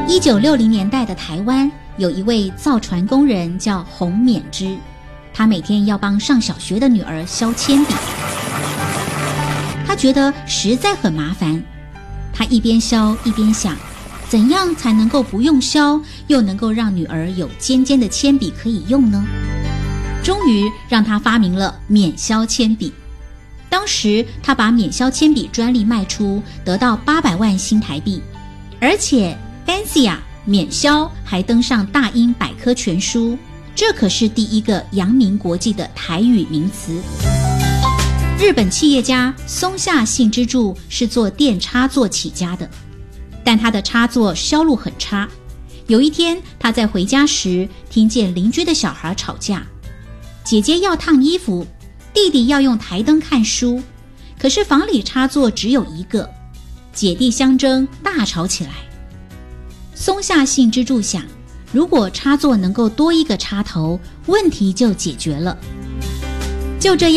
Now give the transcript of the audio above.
1960年代的台湾有一位造船工人叫洪勉之，他每天要帮上小学的女儿削铅笔。他觉得实在很麻烦，他一边削一边想，怎样才能够不用削，又能够让女儿有尖尖的铅笔可以用呢？终于让他发明了免削铅笔。当时他把免削铅笔专利卖出，得到800万新台币，而且 Fancy 免削还登上大英百科全书，这可是第一个扬名国际的台语名词。日本企业家松下幸之助是做电插座起家的，但他的插座销路很差。有一天他在回家时听见邻居的小孩吵架，姐姐要烫衣服，弟弟要用台灯看书，可是房里插座只有一个，姐弟相争，大吵起来。松下幸之助想，如果插座能够多一个插头，问题就解决了。就这样